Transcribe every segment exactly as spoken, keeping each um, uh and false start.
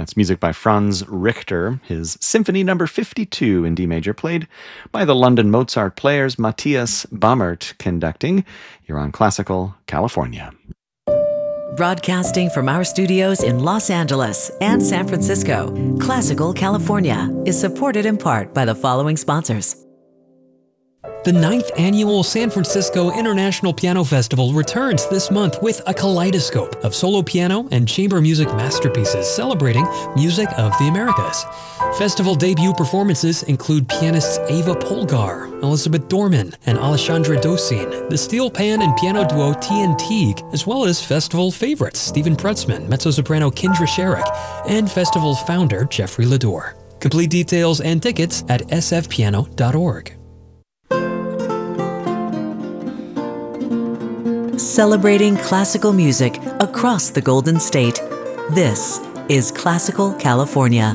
That's music by Franz Richter, his Symphony Number fifty-two in D major, played by the London Mozart Players, Matthias Bammert conducting. You're on Classical California. Broadcasting from our studios in Los Angeles and San Francisco, Classical California is supported in part by the following sponsors. The ninth Annual San Francisco International Piano Festival returns this month with a kaleidoscope of solo piano and chamber music masterpieces celebrating music of the Americas. Festival debut performances include pianists Ava Polgar, Elizabeth Dorman, and Alessandra Dosin, the steel pan and piano duo T N Teague, as well as festival favorites Stephen Prutzman, mezzo-soprano Kindra Sherrick, and festival founder Jeffrey Lador. Complete details and tickets at s f piano dot org. Celebrating classical music across the Golden State. This is Classical California.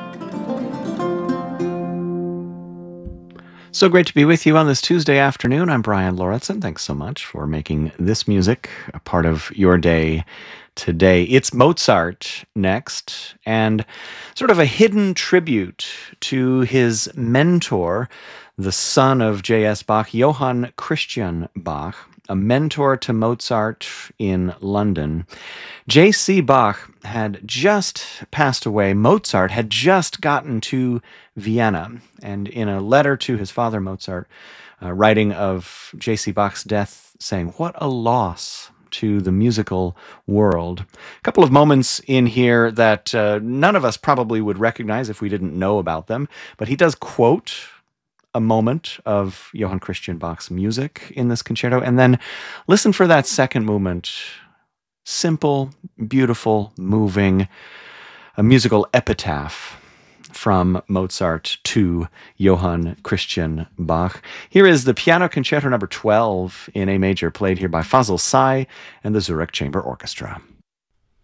So great to be with you on this Tuesday afternoon. I'm Brian Lauritsen. Thanks so much for making this music a part of your day today. It's Mozart next, and sort of a hidden tribute to his mentor, the son of J S Bach, Johann Christian Bach, a mentor to Mozart in London. J C Bach had just passed away. Mozart had just gotten to Vienna. And in a letter to his father, Mozart, uh, writing of J C Bach's death, saying, "What a loss to the musical world." A couple of moments in here that uh, none of us probably would recognize if we didn't know about them. But he does quote a moment of Johann Christian Bach's music in this concerto. And then listen for that second movement. Simple, beautiful, moving, a musical epitaph from Mozart to Johann Christian Bach. Here is the Piano Concerto number twelve in A major, played here by Fazl Say and the Zurich Chamber Orchestra.